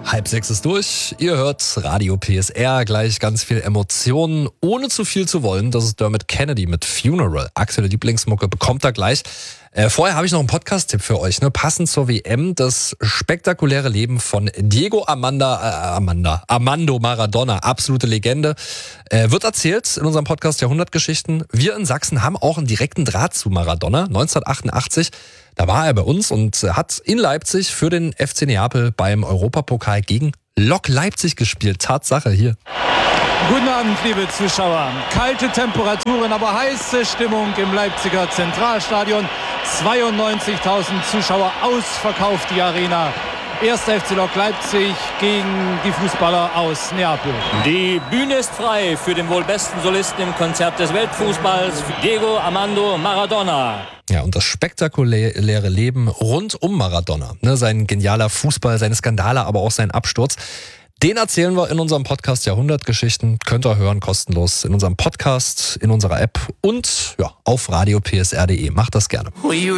5:30 ist durch. Ihr hört Radio PSR, gleich ganz viel Emotionen, ohne zu viel zu wollen. Das ist Dermot Kennedy mit Funeral. Aktuelle Lieblingsmucke bekommt er gleich. Vorher habe ich noch einen Podcast-Tipp für euch, passend zur WM, das spektakuläre Leben von Diego Armando Maradona, absolute Legende, wird erzählt in unserem Podcast Jahrhundertgeschichten. Wir in Sachsen haben auch einen direkten Draht zu Maradona. 1988, da war er bei uns und hat in Leipzig für den FC Neapel beim Europapokal gegen Lok Leipzig gespielt. Tatsache hier. Guten Abend, liebe Zuschauer. Kalte Temperaturen, aber heiße Stimmung im Leipziger Zentralstadion. 92.000 Zuschauer, ausverkauft die Arena. 1. FC Lok Leipzig gegen die Fußballer aus Neapel. Die Bühne ist frei für den wohl besten Solisten im Konzert des Weltfußballs, Diego Armando Maradona. Ja, und das spektakuläre Leben rund um Maradona. Sein genialer Fußball, seine Skandale, aber auch sein Absturz. Den erzählen wir in unserem Podcast Jahrhundertgeschichten. Könnt ihr hören, kostenlos in unserem Podcast, in unserer App und auf radiopsr.de. Macht das gerne.